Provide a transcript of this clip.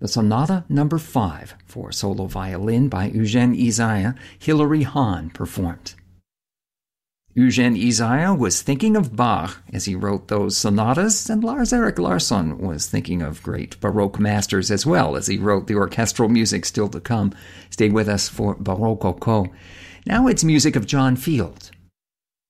The Sonata Number 5 for solo violin by Eugène Ysaÿe, Hilary Hahn performed. Eugène Ysaÿe was thinking of Bach as he wrote those sonatas, and Lars-Erik Larsson was thinking of great Baroque masters as well as he wrote the orchestral music still to come. Stay with us for Baroque. Now it's music of John Field.